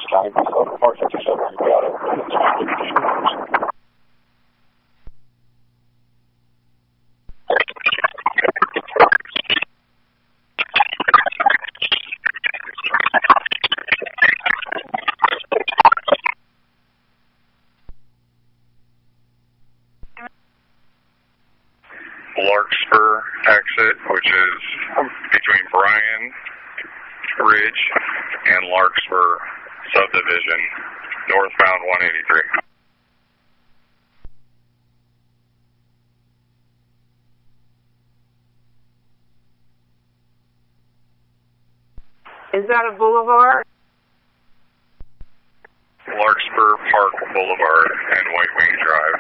County, Minnesota, Park 57, you got it. Larkspur exit, which is between Bryan Ridge and Larkspur subdivision, northbound 183. Is that a boulevard? Larkspur Park Boulevard and White Wing Drive.